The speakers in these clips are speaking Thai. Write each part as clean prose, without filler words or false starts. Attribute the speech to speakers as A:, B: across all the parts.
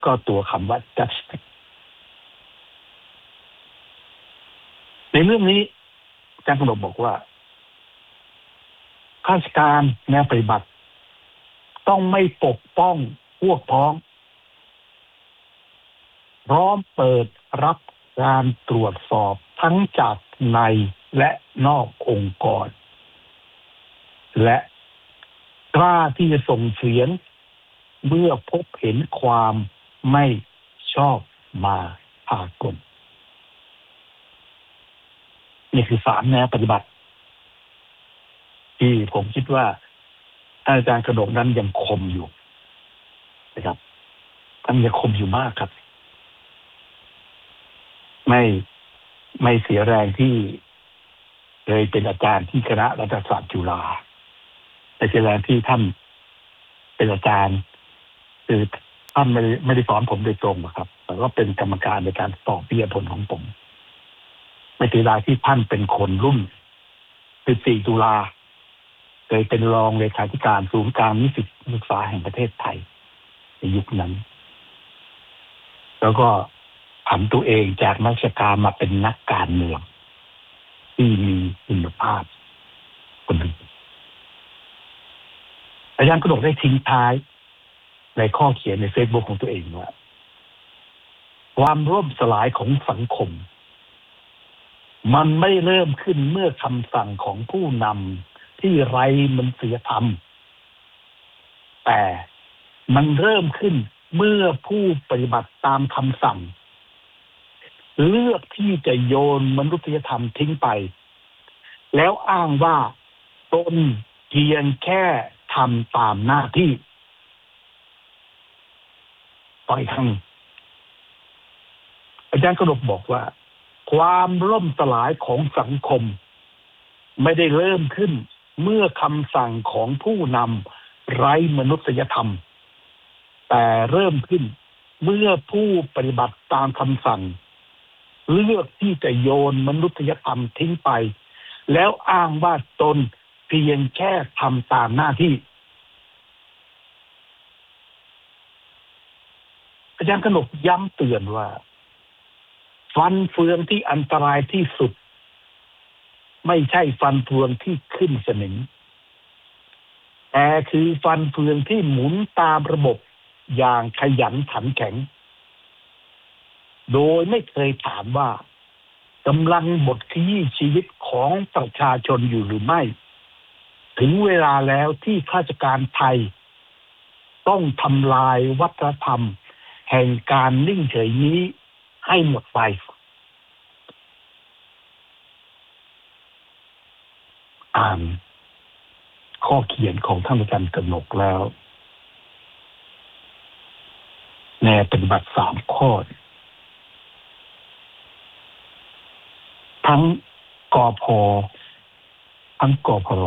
A: ก็ตัวคำว่า judgment ในเรื่องนี้อาจารย์กนกบอกว่าข้าราชการแนวปฏิบัติต้องไม่ปกป้องพวกพ้องพร้อมเปิดรับการตรวจสอบทั้งจากในและนอกองค์กรและกล้าที่จะส่งเสียงเมื่อพบเห็นความไม่ชอบมาพากลนี่คือ3แนวปฏิบัติที่ผมคิดว่าอาจารย์กนกนั้นยังคมอยู่นะครับท่านยังคมอยู่มากครับไม่เสียแรงที่เคยเป็นอาจารย์ที่คณะรัฐศาสตร์จุฬาแต่เสียแรงที่ท่านเป็นอาจารย์คือท่านไม่ได้สอนผมโดยตรงนะครับแต่ก็เป็นกรรมการในการสอบปริญญาผลของผมไม่เสียดายที่ท่านเป็นคนรุ่น14ตุลาเคยเป็นรองเลขาธิการศูนย์กลางนิสิตนักศึกษาแห่งประเทศไทยในยุคนั้นแล้วก็ผันตัวเองจากนักวิชาการมาเป็นนักการเมืองที่มีคุณภาพคนหนึ่งอาจารย์กนกได้ทิ้งท้ายในข้อเขียนใน Facebook ของตัวเองว่าความร่มสลายของสังคมมันไม่เริ่มขึ้นเมื่อคำสั่งของผู้นำที่ไร้มนุษยธรรมแต่มันเริ่มขึ้นเมื่อผู้ปฏิบัติตามคำสั่งเลือกที่จะโยนมนุษยธรรมทิ้งไปแล้วอ้างว่าตนเพียงแค่ทำตามหน้าที่ต่อยทั้งอาจารย์กนกบอกว่าความล่มสลายของสังคมไม่ได้เริ่มขึ้นเมื่อคำสั่งของผู้นำไร้มนุษยธรรมแต่เริ่มขึ้นเมื่อผู้ปฏิบัติตามคำสั่งเลือกที่จะโยนมนุษยธรรมทิ้งไปแล้วอ้างว่าตนเพียงแค่ทำตามหน้าที่อาจารย์กนกย้ำเตือนว่าฟันเฟืองที่อันตรายที่สุดไม่ใช่ฟันเฟืองที่ขึ้นสนิมแต่คือฟันเฟืองที่หมุนตามระบบอย่างขยันขันแข็งโดยไม่เคยถามว่ากำลังบดขยี้ชีวิตของประชาชนอยู่หรือไม่ถึงเวลาแล้วที่ข้าราชการไทยต้องทำลายวัฒนธรรมแห่งการนิ่งเฉยนี้ให้หมดไปอ่านข้อเขียนของท่านอาจารย์กนกแล้วแนวปฏิบัติ3ข้อทั้งกพ.ทั้งกพร.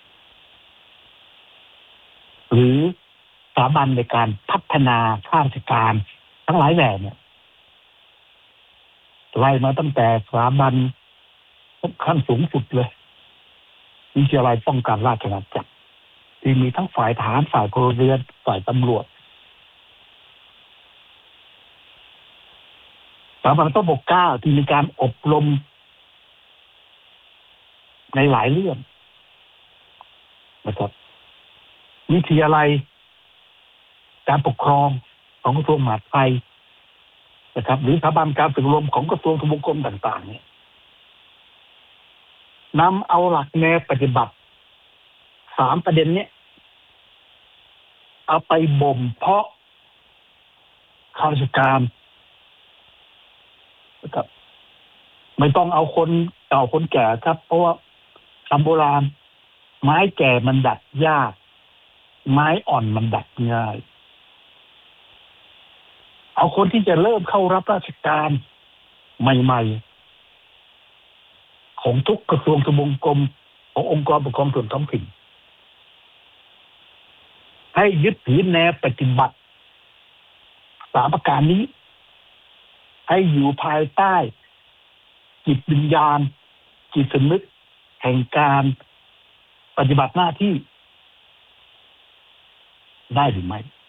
A: หรือสถาบันในการพัฒนาข้าราชการทั้งหลายแหล่เนี่ยไล่มาตั้งแต่สถาบันขั้นสูงสุดเลยวิทยาลัยป้องกันราชอาณาจักรที่มีทั้งฝ่ายทหารฝ่ายพลเรือนฝ่ายตำรวจสถาบันต้นบก9ที่มีการอบรมในหลายเรื่องนะครับวิทยาลัยการปกครองของกระทรวงมหาดไทยนะครับหรือสถาบันการฝึกอบรมของกระทรวงทบวงกรมต่างๆเนี่ยนำเอาหลักแนวปฏิบัติ3ประเด็นนี้เอาไปบ่มเพาะข้าราชการนะครับไม่ต้องเอาคนเก่าคนแก่ครับเพราะว่าคำโบราณไม้แก่มันดัดยากไม้อ่อนมันดัดง่ายเอาคนที่จะเริ่มเข้ารับราชการใหม่ๆของทุกกระทรวงทบวงกรมขององค์กรปกครองส่วนท้องถิ่นให้ยึดถือแนวปฏิบัติ3ประการนี้ให้อยู่ภายใต้จิตวิญญาณจิตสำนึกแห่งการปฏิบัติหน้าที่ได้หรือไม่